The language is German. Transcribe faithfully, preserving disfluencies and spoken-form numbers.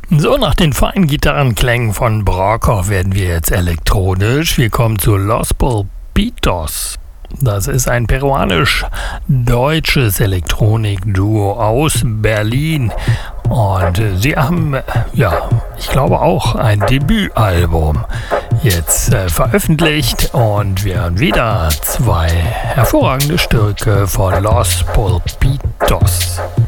So, nach den feinen Gitarrenklängen von Brockhoff werden wir jetzt elektronisch. Wir kommen zu Los Polpitos. Das ist ein peruanisch-deutsches Elektronik-Duo aus Berlin. Und sie haben, ja, ich glaube auch ein Debütalbum jetzt äh, veröffentlicht. Und wir haben wieder zwei hervorragende Stücke von Los Polpitos.